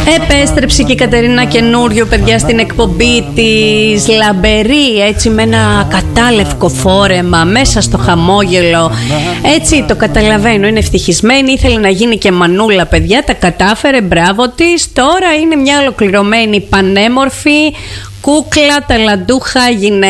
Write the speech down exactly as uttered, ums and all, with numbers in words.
Επέστρεψε και η Κατερίνα καινούριο, παιδιά, στην εκπομπή της, λαμπερή, έτσι με ένα κατάλευκο φόρεμα, μέσα στο χαμόγελο. Έτσι το καταλαβαίνω, είναι ευτυχισμένη, ήθελε να γίνει και μανούλα, παιδιά, τα κατάφερε, μπράβο της. Τώρα είναι μια ολοκληρωμένη, πανέμορφη κούκλα, ταλαντούχα γυναίκα.